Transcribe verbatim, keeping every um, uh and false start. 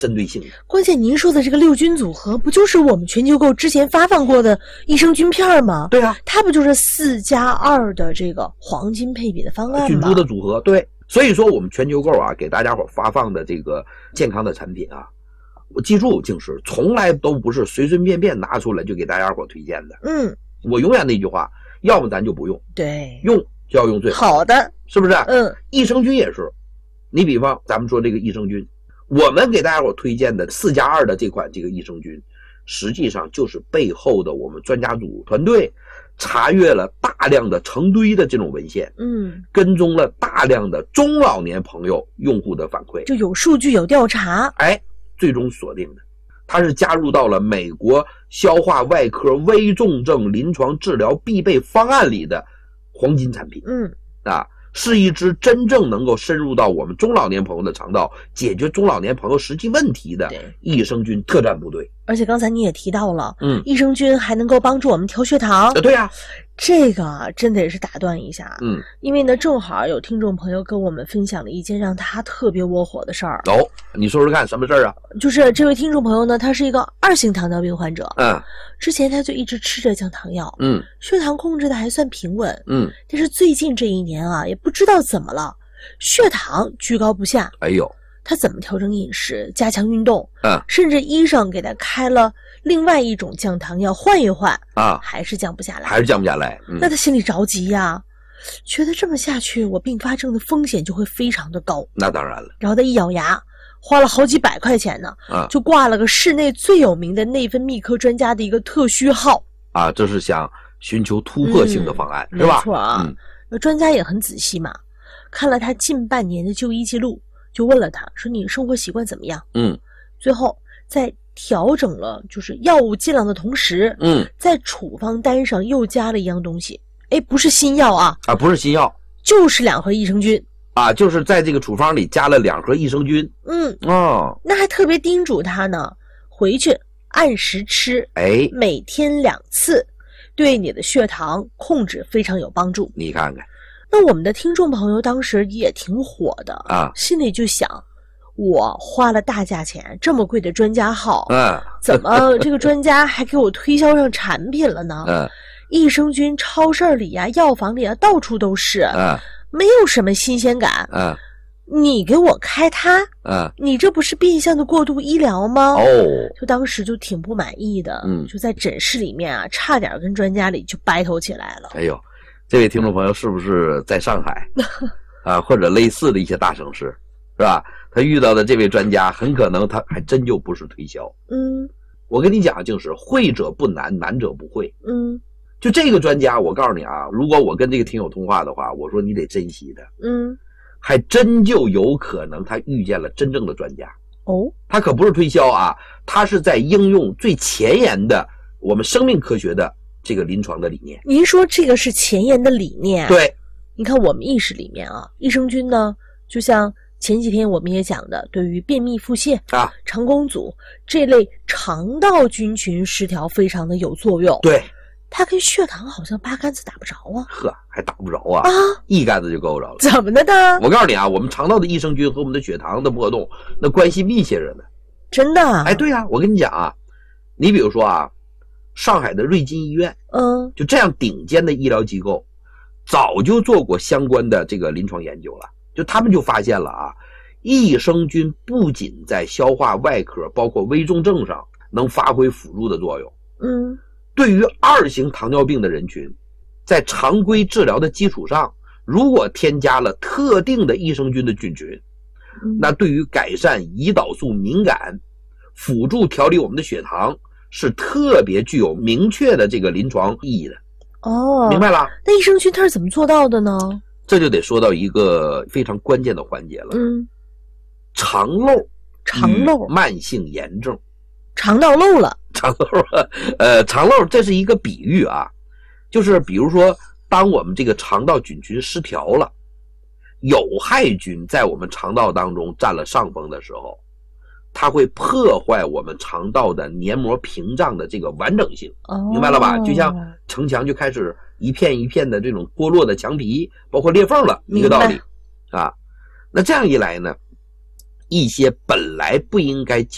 针对性的。 关键您说的这个六菌组合，不就是我们全球购之前发放过的益生菌片吗？ 对啊， 它不就是四加二的这个黄金配比的方案吗？ 菌株的组合，对。所以说我们全球购啊，给大家伙发放的这个健康的产品啊，我记住，静时从来都不是随随便便拿出来就给大家伙推荐的。 嗯， 我永远那句话，要么咱就不用， 对， 用就要用最好好的， 是不是？ 嗯， 益生菌也是。你比方咱们说这个益生菌，我们给大家伙推荐的四加二的这款这个益生菌，实际上就是背后的我们专家组团队查阅了大量的成堆的这种文献， 嗯， 跟踪了大量的中老年朋友用户的反馈， 就有数据有调查， 哎，最终锁定的，它是加入到了美国消化外科危重症临床治疗必备方案里的黄金产品。 嗯， 啊，是一支真正能够深入到我们中老年朋友的肠道，解决中老年朋友实际问题的益生菌特战部队。 而且刚才你也提到了， 嗯， 益生菌还能够帮助我们调血糖。 啊，对啊， 这个真得是打断一下， 嗯， 因为呢，正好有听众朋友跟我们分享了一件让他特别窝火的事儿。 哦，你说说看，什么事儿啊？ 就是这位听众朋友呢，他是一个二型糖尿病患者， 嗯， 之前他就一直吃着降糖药， 嗯， 血糖控制的还算平稳， 嗯， 但是最近这一年啊，也不知道怎么了，血糖居高不下。 哎呦， 他怎么调整饮食、加强运动， 嗯， 甚至医生给他开了另外一种降糖药换一换啊， 还是降不下来， 还是降不下来。嗯、 那他心里着急呀，觉得这么下去，我并发症的风险就会非常的高。 那当然了。 然后他一咬牙，花了好几百块钱呢， 啊， 就挂了个市内最有名的内分泌科专家的一个特需号。 啊，这是想寻求突破性的方案， 嗯、 是吧？ 没错啊。 嗯， 那专家也很仔细嘛，看了他近半年的就医记录。就问了他说你生活习惯怎么样？ 嗯， 最后在调整了就是药物剂量的同时， 嗯， 在处方单上又加了一样东西，哎，不是新药啊， 啊，不是新药， 就是两盒益生菌啊，就是在这个处方里加了两盒益生菌。 嗯， 哦， 那还特别叮嘱他呢，回去按时吃， 哎， 每天两次，对你的血糖控制非常有帮助。 你看看。 那我们的听众朋友当时也挺火的啊， 心里就想，我花了大价钱这么贵的专家号， 嗯， 怎么这个专家还给我推销上产品了呢？ 嗯， 益生菌超市里呀、药房里啊，到处都是， 嗯， 没有什么新鲜感。 嗯， 你给我开它， 嗯， 你这不是变相的过度医疗吗？ 哦， 就当时就挺不满意的， 嗯， 就在诊室里面啊，差点跟专家里就 battle 起来了。 哎呦。这位听众朋友是不是在上海啊，或者类似的一些大城市，是吧？他遇到的这位专家很可能他还真就不是推销。 嗯， 我跟你讲，就是会者不难，难者不会。 嗯， 就这个专家，我告诉你啊，如果我跟这个听友通话的话，我说你得珍惜他。 嗯， 还真就有可能他遇见了真正的专家。 哦， 他可不是推销啊，他是在应用最前沿的我们生命科学的这个临床的理念。 您说这个是前沿的理念？ 对， 你看我们意识里面啊，益生菌呢，就像前几天我们也讲的，对于便秘、腹泻啊、 肠弓阻这类肠道菌群失调非常的有作用。 对， 它跟血糖好像八竿子打不着啊。 呵，还打不着啊？ 啊， 一竿子就够着了。 怎么的呢？ 我告诉你啊，我们肠道的益生菌和我们的血糖的波动，那关系密切着呢。 真的？ 哎，对啊，我跟你讲啊，你比如说啊。上海的瑞金医院， 嗯， 就这样顶尖的医疗机构，早就做过相关的这个临床研究了。就他们就发现了啊，益生菌不仅在消化外科，包括危重症上能发挥辅助的作用。 嗯， 对于二型糖尿病的人群，在常规治疗的基础上，如果添加了特定的益生菌的菌群， 嗯、 那对于改善胰岛素敏感，辅助调理我们的血糖。是特别具有明确的这个临床意义的。 哦， 明白了。 那益生菌它是怎么做到的呢？ 这就得说到一个非常关键的环节了。 嗯， 肠漏， 肠漏， 慢性炎症， 肠道漏了。 肠漏，呃，肠漏这是一个比喻啊，就是比如说，当我们这个肠道菌群失调了，有害菌在我们肠道当中占了上风的时候。它会破坏我们肠道的黏膜屏障的这个完整性， 哦、 明白了吧？就像城墙就开始一片一片的这种脱落的墙皮，包括裂缝了，一个道理啊。那这样一来呢，一些本来不应该进